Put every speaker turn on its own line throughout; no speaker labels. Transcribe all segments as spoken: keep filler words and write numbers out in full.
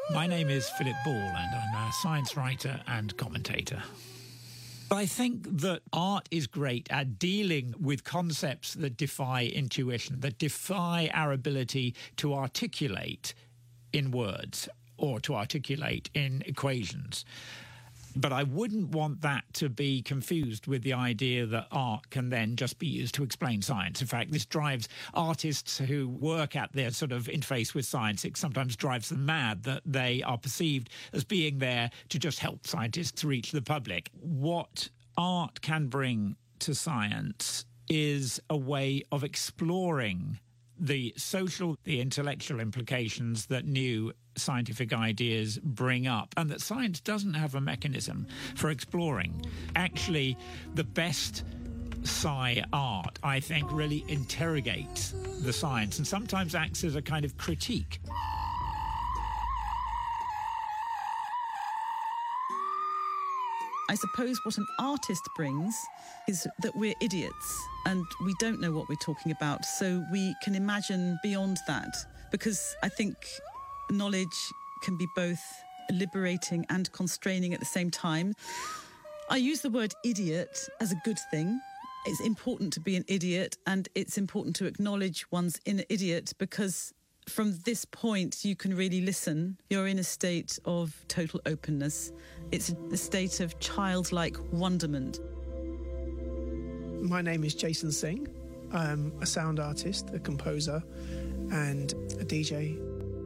My name is Philip Ball, and I'm a science writer and commentator. I think that art is great at dealing with concepts that defy intuition, that defy our ability to articulate in words or to articulate in equations. But I wouldn't want that to be confused with the idea that art can then just be used to explain science. In fact, this drives artists who work at their sort of interface with science. It sometimes drives them mad that they are perceived as being there to just help scientists reach the public. What art can bring to science is a way of exploring the social, the intellectual implications that new scientific ideas bring up, and that science doesn't have a mechanism for exploring. Actually, the best sci art, I think, really interrogates the science and sometimes acts as a kind of critique.
I suppose what an artist brings is that we're idiots and we don't know what we're talking about, so we can imagine beyond that, because I think knowledge can be both liberating and constraining at the same time. I use the word idiot as a good thing. It's important to be an idiot, and it's important to acknowledge one's inner idiot, because from this point you can really listen. You're in a state of total openness. It's a state of childlike wonderment.
My name is Jason Singh. I'm a sound artist, a composer, and a D J.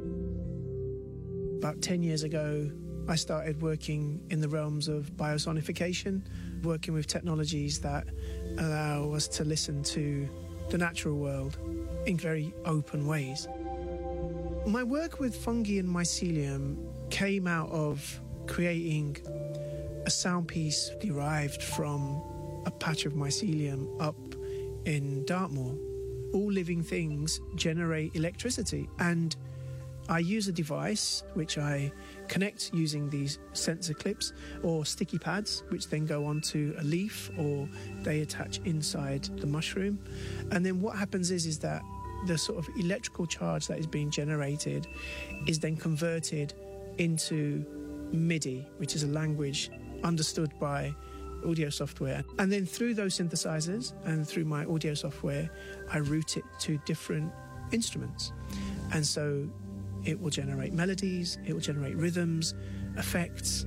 About ten years ago, I started working in the realms of biosonification, working with technologies that allow us to listen to the natural world in very open ways. My work with fungi and mycelium came out of creating a sound piece derived from a patch of mycelium up in Dartmoor. All living things generate electricity, and I use a device which I connect using these sensor clips or sticky pads, which then go onto a leaf or they attach inside the mushroom. And then what happens is, is that the sort of electrical charge that is being generated is then converted into MIDI, which is a language understood by audio software. And then through those synthesizers and through my audio software, I route it to different instruments. And so it will generate melodies, it will generate rhythms, effects.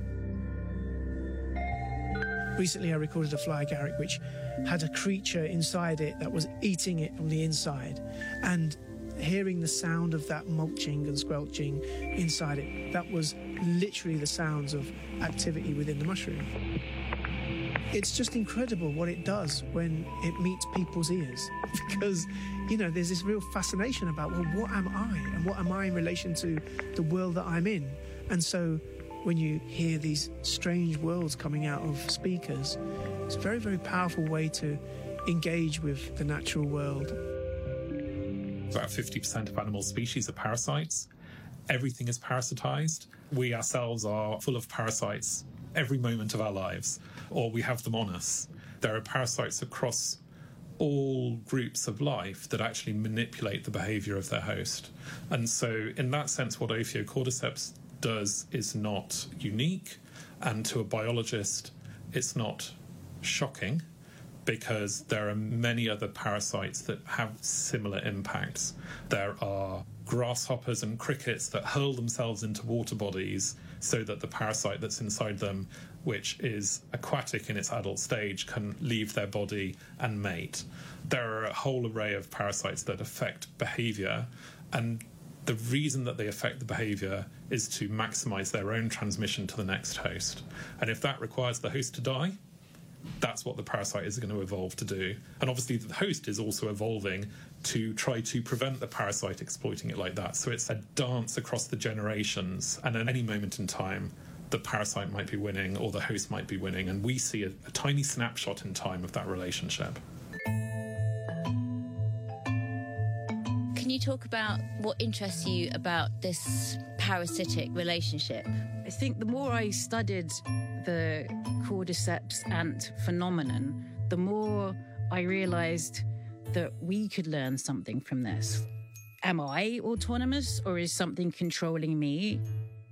Recently I recorded a fly agaric which had a creature inside it that was eating it from the inside, and hearing the sound of that mulching and squelching inside it, that was literally the sounds of activity within the mushroom. It's just incredible what it does when it meets people's ears, because, you know, there's this real fascination about, well, what am I? And what am I in relation to the world that I'm in? And so when you hear these strange worlds coming out of speakers, it's a very, very powerful way to engage with the natural world.
About fifty percent of animal species are parasites. Everything is parasitized. We ourselves are full of parasites every moment of our lives, or we have them on us. There are parasites across all groups of life that actually manipulate the behavior of their host. And so in that sense, what Ophiocordyceps does is not unique, and to a biologist it's not shocking, because there are many other parasites that have similar impacts. There are grasshoppers and crickets that hurl themselves into water bodies so that the parasite that's inside them, which is aquatic in its adult stage, can leave their body and mate. There are a whole array of parasites that affect behavior, and the reason that they affect the behavior is to maximize their own transmission to the next host. And if that requires the host to die, that's what the parasite is going to evolve to do. And obviously the host is also evolving to try to prevent the parasite exploiting it like that. So it's a dance across the generations, and at any moment in time the parasite might be winning or the host might be winning, and we see a, a tiny snapshot in time of that relationship.
Can you talk about what interests you about this parasitic relationship?
I think the more I studied the cordyceps ant phenomenon, the more I realised that we could learn something from this. Am I autonomous, or is something controlling me?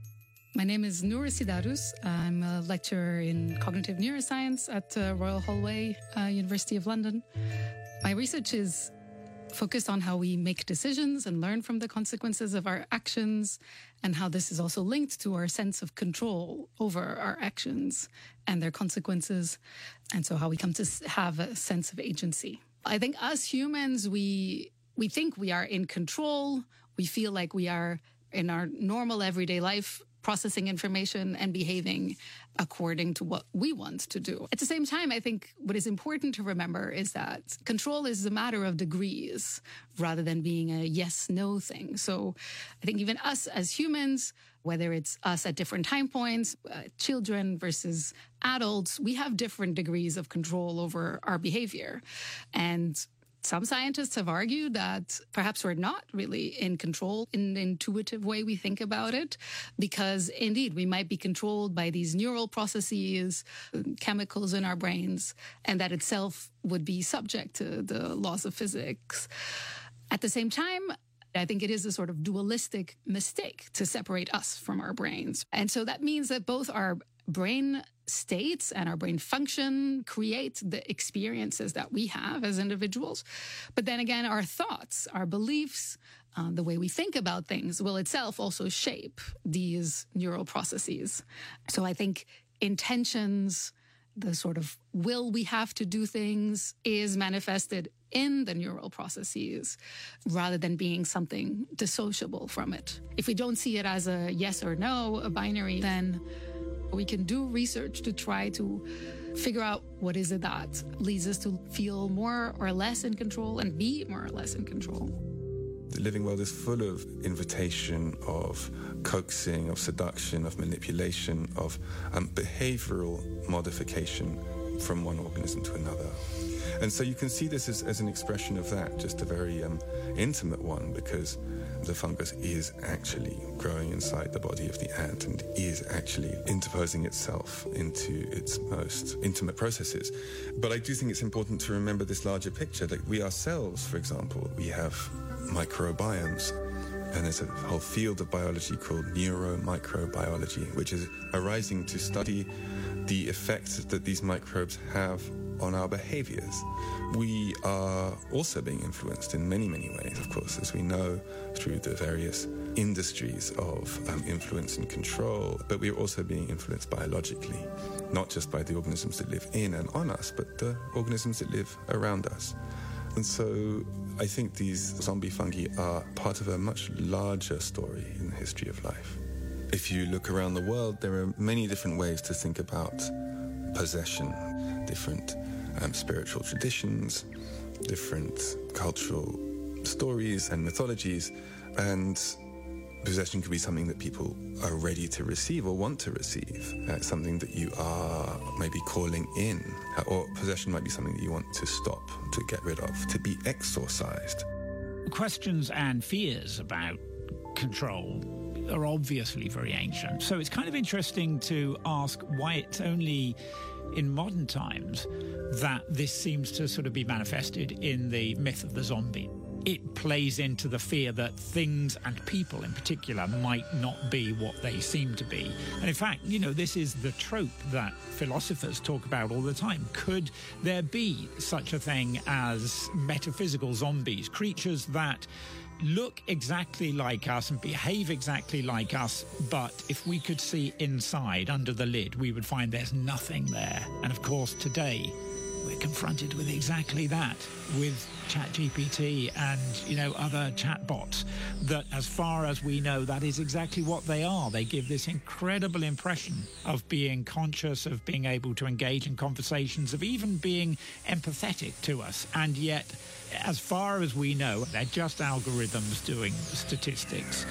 My name is Noor Sidarus. I'm a lecturer in cognitive neuroscience at uh, Royal Holloway, uh, University of London. My research is focused on how we make decisions and learn from the consequences of our actions, and how this is also linked to our sense of control over our actions and their consequences, and so how we come to have a sense of agency. I think as humans, we we think we are in control. We feel like we are in our normal everyday life processing information and behaving according to what we want to do. At the same time, I think what is important to remember is that control is a matter of degrees rather than being a yes-no thing. So I think even us as humans, whether it's us at different time points, uh, children versus adults, we have different degrees of control over our behavior. And some scientists have argued that perhaps we're not really in control in the intuitive way we think about it, because indeed we might be controlled by these neural processes, chemicals in our brains, and that itself would be subject to the laws of physics. At the same time, I think it is a sort of dualistic mistake to separate us from our brains. And so that means that both our brain states and our brain function create the experiences that we have as individuals. But then again, our thoughts, our beliefs, uh, the way we think about things will itself also shape these neural processes. So I think intentions, the sort of will we have to do things is manifested in the neural processes rather than being something dissociable from it. If we don't see it as a yes or no, a binary, then we can do research to try to figure out what is it that leads us to feel more or less in control and be more or less in control.
The living world is full of invitation, of coaxing, of seduction, of manipulation, of um, behavioral modification from one organism to another. And so you can see this as, as an expression of that, just a very um, intimate one, because the fungus is actually growing inside the body of the ant and is actually interposing itself into its most intimate processes. But I do think it's important to remember this larger picture, that we ourselves, for example, we have microbiomes. And there's a whole field of biology called neuromicrobiology, which is arising to study the effects that these microbes have on our behaviors. We are also being influenced in many, many ways, of course, as we know, through the various industries of um, influence and control, but we are also being influenced biologically, not just by the organisms that live in and on us, but the organisms that live around us. And so I think these zombie fungi are part of a much larger story in the history of life. If you look around the world, there are many different ways to think about possession, different um, spiritual traditions, different cultural stories and mythologies, and possession could be something that people are ready to receive or want to receive, uh, something that you are maybe calling in, uh, or possession might be something that you want to stop, to get rid of, to be exorcised.
Questions and fears about control are obviously very ancient. So it's kind of interesting to ask why it's only in modern times that this seems to sort of be manifested in the myth of the zombie. It plays into the fear that things and people in particular might not be what they seem to be. And in fact, you know, this is the trope that philosophers talk about all the time. Could there be such a thing as metaphysical zombies, creatures that look exactly like us and behave exactly like us, but if we could see inside, under the lid, we would find there's nothing there. And of course, today, we're confronted with exactly that, with ChatGPT and, you know, other chatbots, that as far as we know, that is exactly what they are. They give this incredible impression of being conscious, of being able to engage in conversations, of even being empathetic to us. And yet, as far as we know, they're just algorithms doing statistics.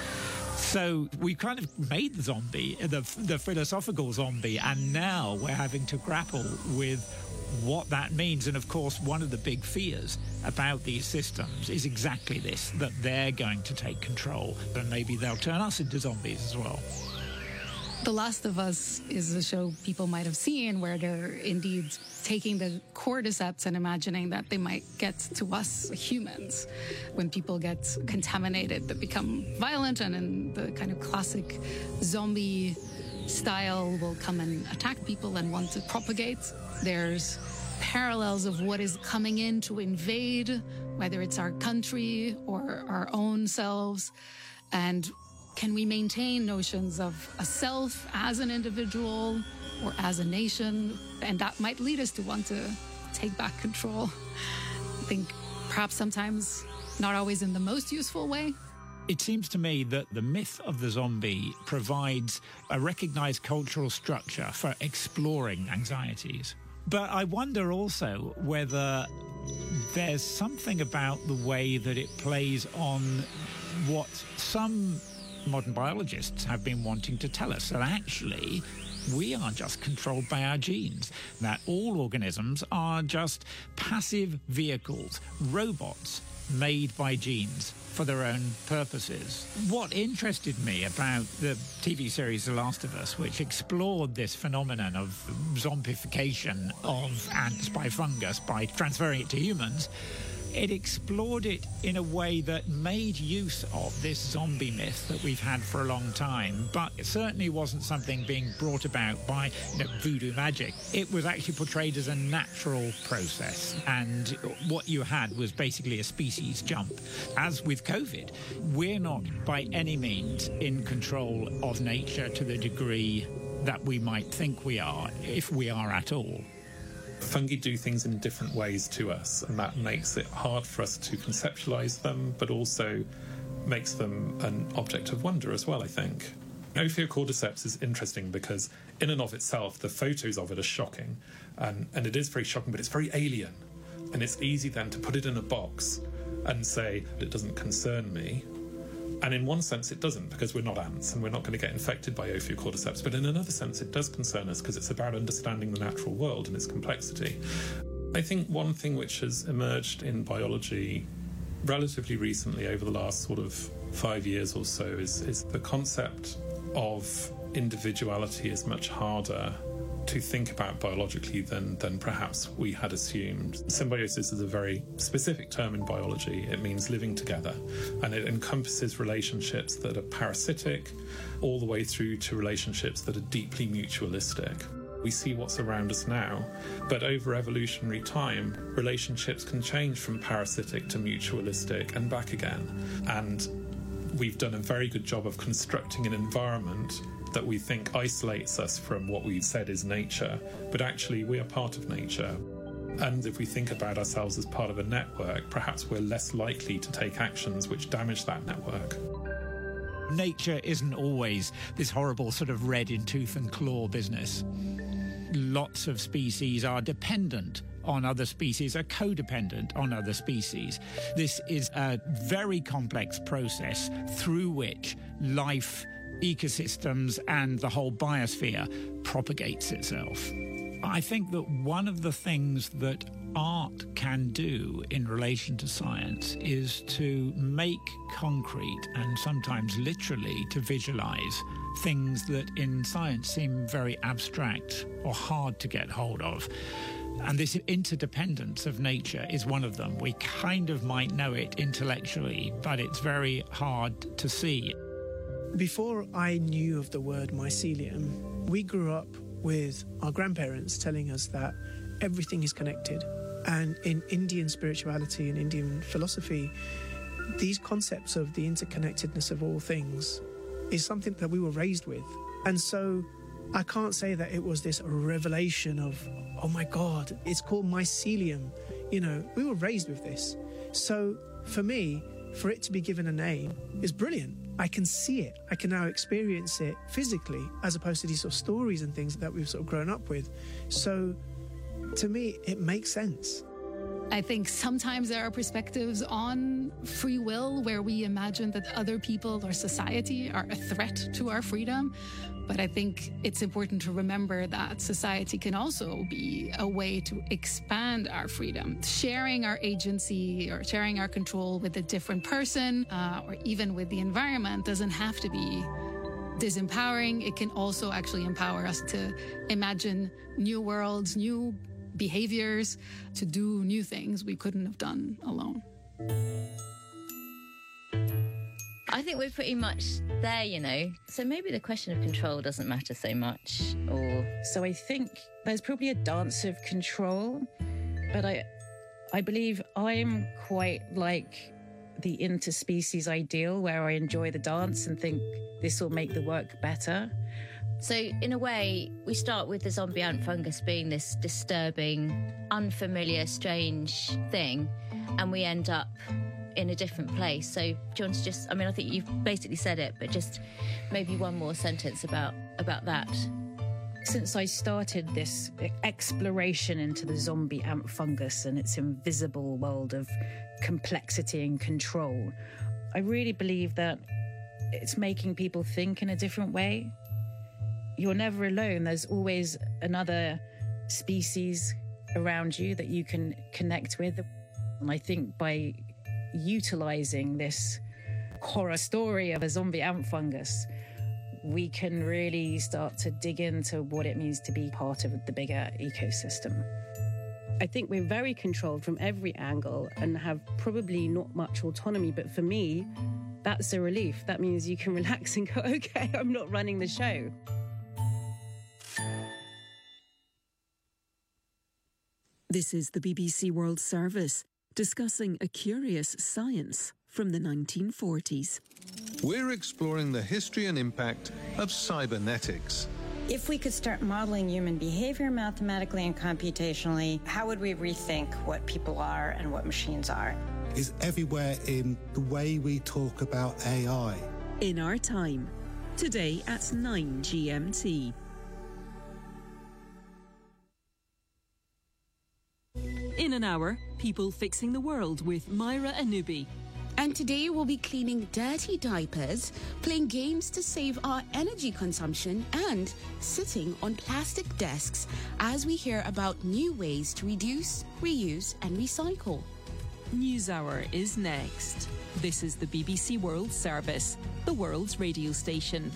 So we kind of made the zombie, the, the philosophical zombie, and now we're having to grapple with what that means. And of course, one of the big fears about these systems is exactly this, that they're going to take control, and maybe they'll turn us into zombies as well.
The Last of Us is a show people might have seen where they're indeed taking the cordyceps and imagining that they might get to us humans. When people get contaminated, they become violent, and in the kind of classic zombie style will come and attack people and want to propagate. There's parallels of what is coming in to invade, whether it's our country or our own selves. And can we maintain notions of a self as an individual or as a nation? And that might lead us to want to take back control. I think perhaps sometimes not always in the most useful way.
It seems to me that the myth of the zombie provides a recognized cultural structure for exploring anxieties. But I wonder also whether there's something about the way that it plays on what some modern biologists have been wanting to tell us, that actually we are just controlled by our genes, that all organisms are just passive vehicles, robots made by genes for their own purposes. What interested me about the T V series The Last of Us, which explored this phenomenon of zombification of ants by fungus by transferring it to humans, it explored it in a way that made use of this zombie myth that we've had for a long time, but it certainly wasn't something being brought about by, you know, voodoo magic. It was actually portrayed as a natural process, and what you had was basically a species jump. As with COVID, we're not by any means in control of nature to the degree that we might think we are, if we are at all.
Fungi do things in different ways to us, and that makes it hard for us to conceptualize them, but also makes them an object of wonder as well, I think. Ophiocordyceps is interesting because in and of itself, the photos of it are shocking, and, and it is very shocking, but it's very alien. And it's easy then to put it in a box and say, it doesn't concern me. And in one sense, it doesn't, because we're not ants and we're not going to get infected by Ophiocordyceps. But in another sense, it does concern us because it's about understanding the natural world and its complexity. I think one thing which has emerged in biology relatively recently, over the last sort of five years or so, is, is the concept of individuality is much harder to think about biologically than, than perhaps we had assumed. Symbiosis is a very specific term in biology. It means living together, and it encompasses relationships that are parasitic all the way through to relationships that are deeply mutualistic. We see what's around us now, but over evolutionary time, relationships can change from parasitic to mutualistic and back again. And we've done a very good job of constructing an environment that we think isolates us from what we've said is nature, but actually we are part of nature. And if we think about ourselves as part of a network, perhaps we're less likely to take actions which damage that network.
Nature isn't always this horrible sort of red in tooth and claw business. Lots of species are dependent on other species, are codependent on other species. This is a very complex process through which life, ecosystems and the whole biosphere propagates itself. I think that one of the things that art can do in relation to science is to make concrete, and sometimes literally to visualize, things that in science seem very abstract or hard to get hold of. And this interdependence of nature is one of them. We kind of might know it intellectually, but it's very hard to see.
Before I knew of the word mycelium, we grew up with our grandparents telling us that everything is connected. And in Indian spirituality and Indian philosophy, these concepts of the interconnectedness of all things is something that we were raised with. And so I can't say that it was this revelation of, oh my God, it's called mycelium. You know, we were raised with this. So for me, for it to be given a name is brilliant. I can see it. I can now experience it physically, as opposed to these sort of stories and things that we've sort of grown up with. So to me, it makes sense.
I think sometimes there are perspectives on free will where we imagine that other people or society are a threat to our freedom. But I think it's important to remember that society can also be a way to expand our freedom. Sharing our agency or sharing our control with a different person uh, or even with the environment doesn't have to be disempowering, it can also actually empower us to imagine new worlds, new behaviors, to do new things we couldn't have done alone.
I think we're pretty much there, you know. So maybe the question of control doesn't matter so much, or...
So I think there's probably a dance of control, but I, I believe I'm quite like the interspecies ideal, where I enjoy the dance and think this will make the work better.
So in a way, we start with the zombie ant fungus being this disturbing, unfamiliar, strange thing, and we end up in a different place. So do you want to just, I mean, I think you've basically said it, but just maybe one more sentence about about that.
Since I started this exploration into the zombie ant fungus and its invisible world of complexity and control, I really believe that it's making people think in a different way. You're never alone. There's always another species around you that you can connect with. And I think by utilizing this horror story of a zombie ant fungus, we can really start to dig into what it means to be part of the bigger ecosystem.
I think we're very controlled from every angle and have probably not much autonomy, but for me, that's a relief. That means you can relax and go, okay, I'm not running the show.
This is the B B C World Service, discussing a curious science from the nineteen forties.
We're exploring the history and impact of cybernetics.
If we could start modeling human behavior mathematically and computationally, how would we rethink what people are and what machines are?
Is everywhere in the way we talk about A I.
In Our Time, today at nine G M T. In an hour, People Fixing the World with Myra Anubi.
And today we'll be cleaning dirty diapers, playing games to save our energy consumption, and sitting on plastic desks as we hear about new ways to reduce, reuse and recycle.
NewsHour is next. This is the B B C World Service, the world's radio station.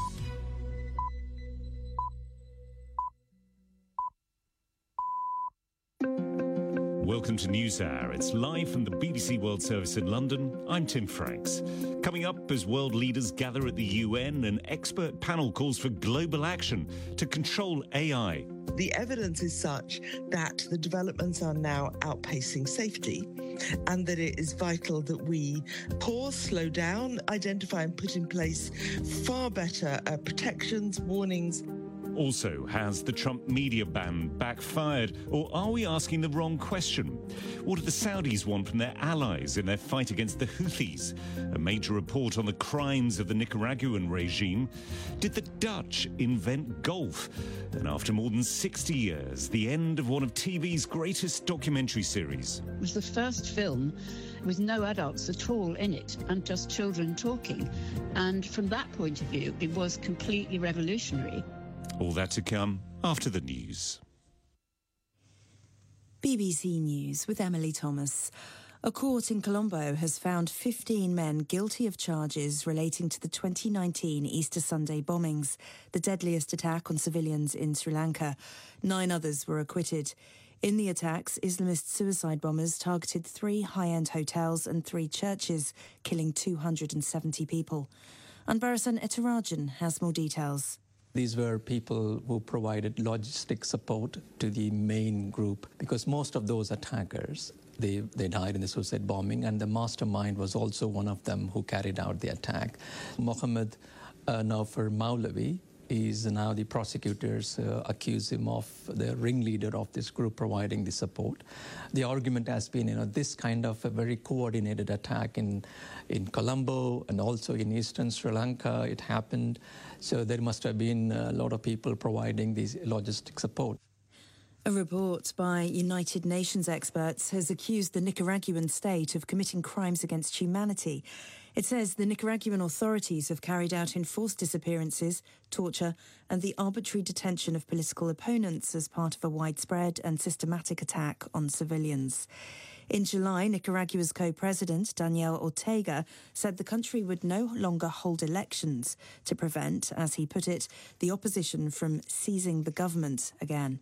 Welcome to NewsHour. It's live from the B B C World Service in London. I'm Tim Franks. Coming up, as world leaders gather at the U N, an expert panel calls for global action to control A I.
The evidence is such that the developments are now outpacing safety, and that it is vital that we pause, slow down, identify and put in place far better uh, protections, warnings.
Also, has the Trump media ban backfired, or are we asking the wrong question? What do the Saudis want from their allies in their fight against the Houthis? A major report on the crimes of the Nicaraguan regime. Did the Dutch invent golf? And after more than sixty years, the end of one of T V's greatest documentary series.
It was the first film with no adults at all in it and just children talking. And from that point of view, it was completely revolutionary.
All that to come after the news.
B B C News with Emily Thomas. A court in Colombo has found fifteen men guilty of charges relating to the twenty nineteen Easter Sunday bombings, the deadliest attack on civilians in Sri Lanka. Nine others were acquitted. In the attacks, Islamist suicide bombers targeted three high-end hotels and three churches, killing two hundred seventy people. Anbarasan Etarajan has more details.
These were people who provided logistic support to the main group, because most of those attackers, they, they died in the suicide bombing, and the mastermind was also one of them who carried out the attack. Mohammed uh, Naufar Maulavi is now the prosecutors uh, accuse him of the ringleader of this group providing the support. The argument has been, you know, this kind of a very coordinated attack in, in Colombo and also in eastern Sri Lanka, it happened. So there must have been a lot of people providing these logistic support.
A report by United Nations experts has accused the Nicaraguan state of committing crimes against humanity. It says the Nicaraguan authorities have carried out enforced disappearances, torture, and the arbitrary detention of political opponents as part of a widespread and systematic attack on civilians. In July, Nicaragua's co-president, Daniel Ortega, said the country would no longer hold elections to prevent, as he put it, the opposition from seizing the government again.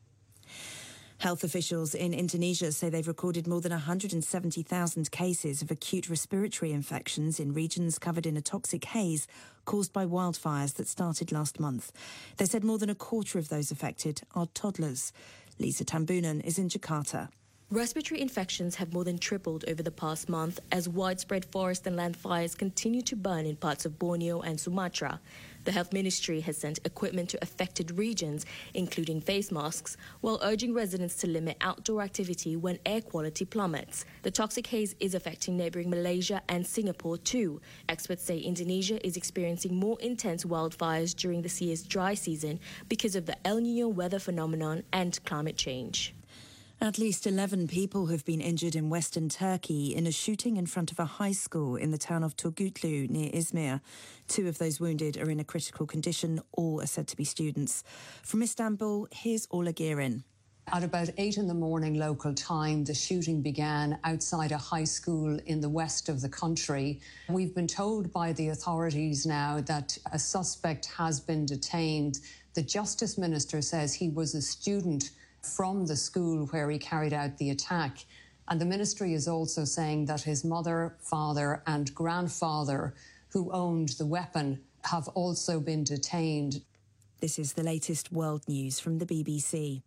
Health officials in Indonesia say they've recorded more than one hundred seventy thousand cases of acute respiratory infections in regions covered in a toxic haze caused by wildfires that started last month. They said more than a quarter of those affected are toddlers. Lisa Tambunan is in Jakarta.
Respiratory infections have more than tripled over the past month as widespread forest and land fires continue to burn in parts of Borneo and Sumatra. The Health Ministry has sent equipment to affected regions, including face masks, while urging residents to limit outdoor activity when air quality plummets. The toxic haze is affecting neighbouring Malaysia and Singapore too. Experts say Indonesia is experiencing more intense wildfires during this year's dry season because of the El Niño weather phenomenon and climate change.
At least eleven people have been injured in western Turkey in a shooting in front of a high school in the town of Turgutlu near Izmir. Two of those wounded are in a critical condition. All are said to be students. From Istanbul, here's Ola Girin.
At about eight in the morning local time, the shooting began outside a high school in the west of the country. We've been told by the authorities now that a suspect has been detained. The Justice Minister says he was a student from the school where he carried out the attack. And the ministry is also saying that his mother, father and grandfather, who owned the weapon, have also been detained.
This is the latest world news from the B B C.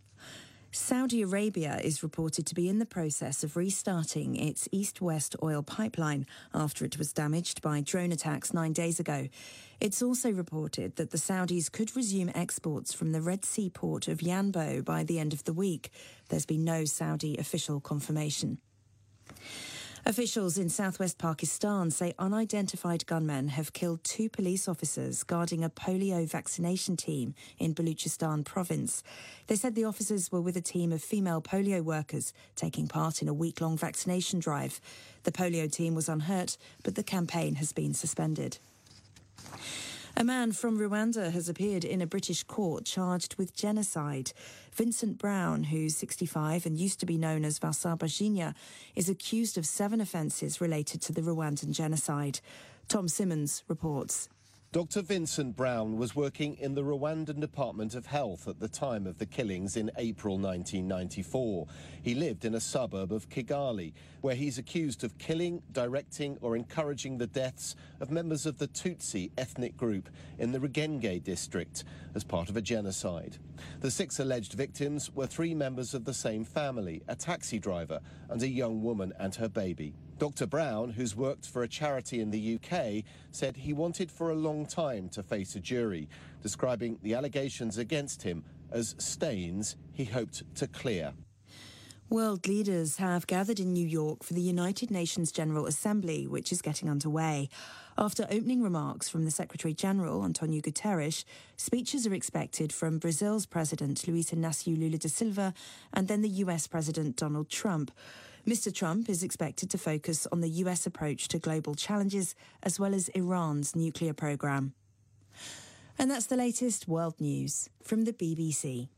Saudi Arabia is reported to be in the process of restarting its east-west oil pipeline after it was damaged by drone attacks nine days ago. It's also reported that the Saudis could resume exports from the Red Sea port of Yanbo by the end of the week. There's been no Saudi official confirmation. Officials in southwest Pakistan say unidentified gunmen have killed two police officers guarding a polio vaccination team in Baluchistan province. They said the officers were with a team of female polio workers taking part in a week-long vaccination drive. The polio team was unhurt, but the campaign has been suspended. A man from Rwanda has appeared in a British court charged with genocide. Vincent Brown, who's sixty-five and used to be known as Vasabajinja, is accused of seven offences related to the Rwandan genocide. Tom Simmons reports.
Doctor Vincent Brown was working in the Rwandan Department of Health at the time of the killings in April nineteen ninety-four. He lived in a suburb of Kigali, where he's accused of killing, directing or encouraging the deaths of members of the Tutsi ethnic group in the Rugenge district as part of a genocide. The six alleged victims were three members of the same family, a taxi driver and a young woman and her baby. Doctor Brown, who's worked for a charity in the U K, said he wanted for a long time to face a jury, describing the allegations against him as stains he hoped to clear.
World leaders have gathered in New York for the United Nations General Assembly, which is getting underway. After opening remarks from the Secretary-General, Antonio Guterres, speeches are expected from Brazil's President Luiz Inácio Lula da Silva and then the U S President Donald Trump. Mister Trump is expected to focus on the U S approach to global challenges as well as Iran's nuclear program. And that's the latest world news from the B B C.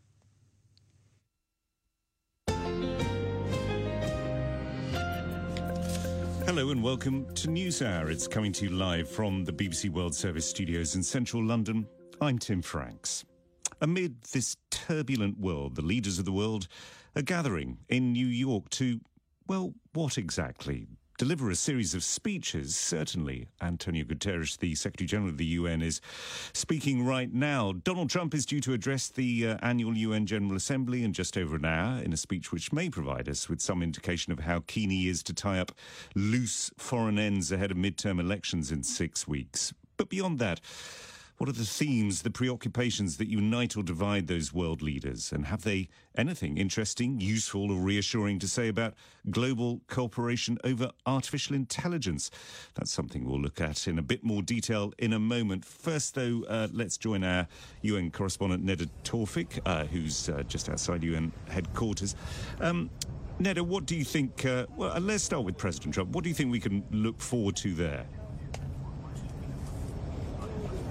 Hello and welcome to NewsHour. It's coming to you live from the B B C World Service studios in central London. I'm Tim Franks. Amid this turbulent world, the leaders of the world are gathering in New York to, well, what exactly? Deliver a series of speeches, certainly. Antonio Guterres, the Secretary-General of the U N, is speaking right now. Donald Trump is due to address the uh, annual U N General Assembly in just over an hour in a speech which may provide us with some indication of how keen he is to tie up loose foreign ends ahead of midterm elections in six weeks. But beyond that, what are the themes, the preoccupations that unite or divide those world leaders? And have they anything interesting, useful or reassuring to say about global cooperation over artificial intelligence? That's something we'll look at in a bit more detail in a moment. First, though, uh, let's join our U N correspondent, Neda Tawfik, uh, who's uh, just outside U N headquarters. Um, Neda, what do you think... Uh, well, let's start with President Trump. What do you think we can look forward to there?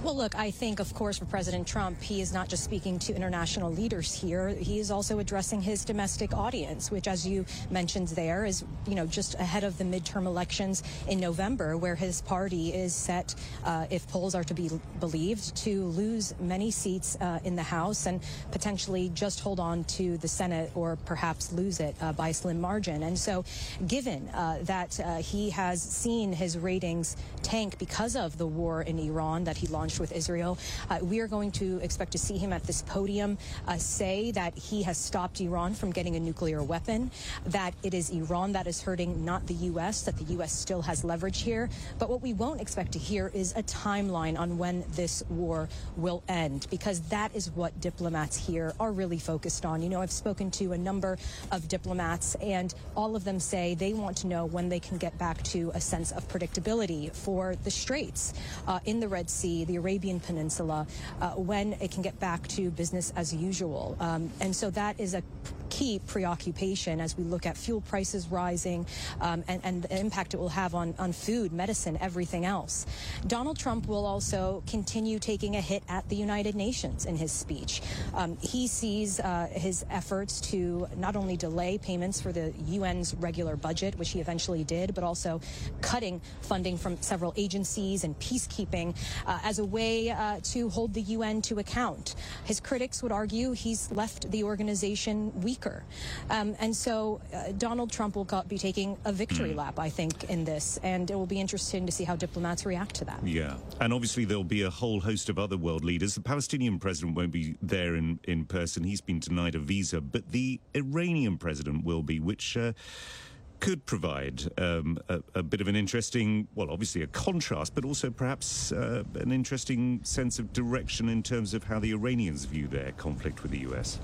Well, look, I think, of course, for President Trump, he is not just speaking to international leaders here. He is also addressing his domestic audience, which, as you mentioned there, is, you know, just ahead of the midterm elections in November, where his party is set, uh, if polls are to be believed, to lose many seats uh, in the House and potentially just hold on to the Senate or perhaps lose it uh, by a slim margin. And so given uh, that uh, he has seen his ratings tank because of the war in Iran that he launched with Israel, uh, we are going to expect to see him at this podium uh, say that he has stopped Iran from getting a nuclear weapon, that it is Iran that is hurting, not the U S, that the U S still has leverage here. But what we won't expect to hear is a timeline on when this war will end, because that is what diplomats here are really focused on. You know, I've spoken to a number of diplomats, and all of them say they want to know when they can get back to a sense of predictability for the Straits uh, in the Red Sea, the Arabian Peninsula, uh, when it can get back to business as usual. Um, and so that is a key preoccupation as we look at fuel prices rising um, and, and the impact it will have on, on food, medicine, everything else. Donald Trump will also continue taking a hit at the United Nations in his speech. Um, he sees uh, his efforts to not only delay payments for the U N's regular budget, which he eventually did, but also cutting funding from several agencies and peacekeeping uh, as a way uh, to hold the U N to account. His critics would argue he's left the organization weaker. Um, and so uh, Donald Trump will be taking a victory lap, I think, in this, and it will be interesting to see how diplomats react to that.
Yeah, and obviously there'll be a whole host of other world leaders. The Palestinian president won't be there in, in person. He's been denied a visa, but the Iranian president will be, which uh, could provide um, a, a bit of an interesting, well, obviously a contrast, but also perhaps uh, an interesting sense of direction in terms of how the Iranians view their conflict with the U S.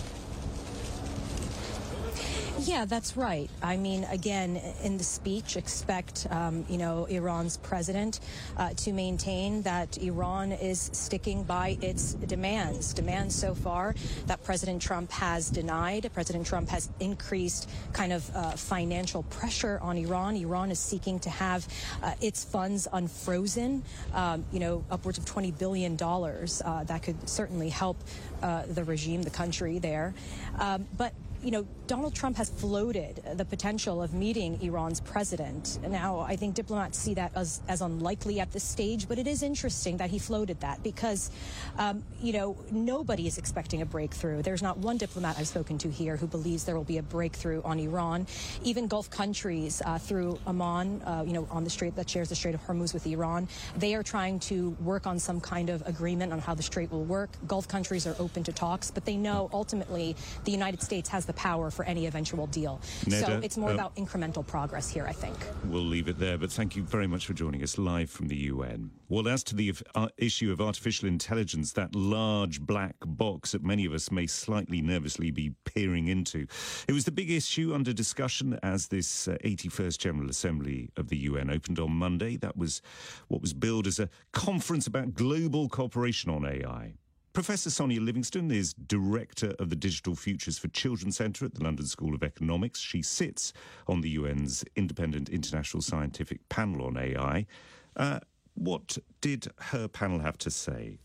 Yeah, that's right. I mean, again, in the speech, expect, um, you know, Iran's president uh, to maintain that Iran is sticking by its demands. Demands so far that President Trump has denied. President Trump has increased kind of uh, financial pressure on Iran. Iran is seeking to have uh, its funds unfrozen, um, you know, upwards of twenty billion dollars. Uh, that could certainly help uh, the regime, the country there. Um, but You know, Donald Trump has floated the potential of meeting Iran's president. Now, I think diplomats see that as, as unlikely at this stage, but it is interesting that he floated that because, um, you know, nobody is expecting a breakthrough. There's not one diplomat I've spoken to here who believes there will be a breakthrough on Iran. Even Gulf countries uh, through Oman, uh, you know, on the strait that shares the Strait of Hormuz with Iran, they are trying to work on some kind of agreement on how the strait will work. Gulf countries are open to talks, but they know ultimately the United States has the power for any eventual deal.
Neda,
so it's more
uh,
about incremental progress here, I think.
We'll leave it there, but thank you very much for joining us live from the U N. Well, as to the uh, issue of artificial intelligence, that large black box that many of us may slightly nervously be peering into, it was the big issue under discussion as this uh, eighty-first General Assembly of the U N opened on Monday. That was what was billed as a conference about global cooperation on A I. Professor Sonia Livingstone is Director of the Digital Futures for Children Centre at the London School of Economics. She sits on the U N's Independent International Scientific Panel on A I. Uh, what did her panel have to say?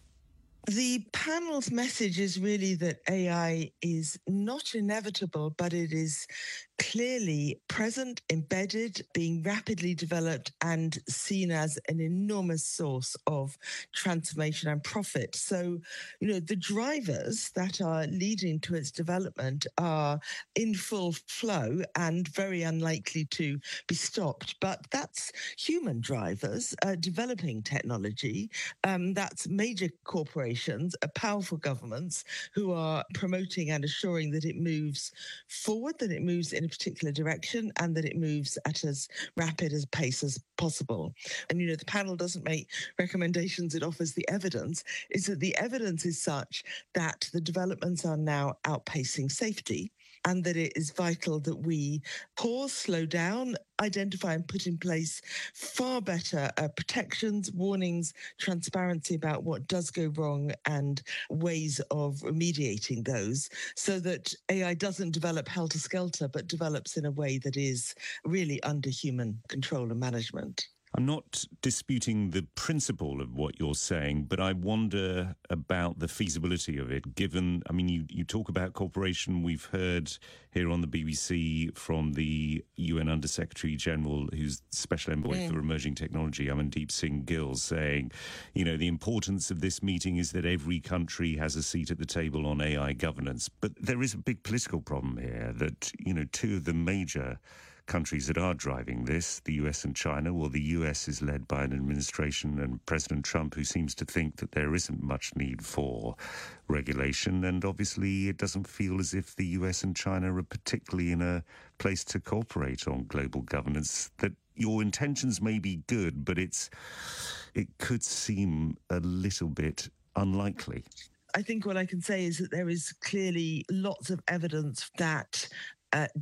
The panel's message is really that A I is not inevitable, but it is clearly present, embedded, being rapidly developed and seen as an enormous source of transformation and profit. So, you know, the drivers that are leading to its development are in full flow and very unlikely to be stopped. But that's human drivers uh, developing technology. Um, that's major corporations, uh, powerful governments who are promoting and assuring that it moves forward, that it moves in a particular direction and that it moves at as rapid a pace as possible. And, you know, the panel doesn't make recommendations, it offers the evidence, is that the evidence is such that the developments are now outpacing safety and that it is vital that we pause, slow down, identify and put in place far better uh, protections, warnings, transparency about what does go wrong and ways of remediating those so that A I doesn't develop helter-skelter but develops in a way that is really under human control and management.
I'm not disputing the principle of what you're saying, but I wonder about the feasibility of it, given, I mean, you, you talk about cooperation. We've heard here on the B B C from the U N Under-Secretary General, who's Special Envoy mm. for Emerging Technology, Amandeep Singh Gill, saying, you know, the importance of this meeting is that every country has a seat at the table on A I governance. But there is a big political problem here that, you know, two of the major countries that are driving this, the U S and China, well, the U S is led by an administration and President Trump who seems to think that there isn't much need for regulation. And obviously it doesn't feel as if the U S and China are particularly in a place to cooperate on global governance. That your intentions may be good, but it's it could seem a little bit unlikely.
I think what I can say is that there is clearly lots of evidence that uh,